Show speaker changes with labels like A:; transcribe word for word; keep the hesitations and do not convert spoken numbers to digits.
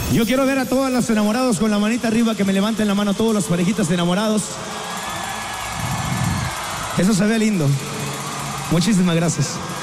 A: Yo quiero ver a todos los enamorados con la manita arriba, que me levanten la mano todos los parejitas de enamorados. Eso se ve lindo. Muchísimas gracias.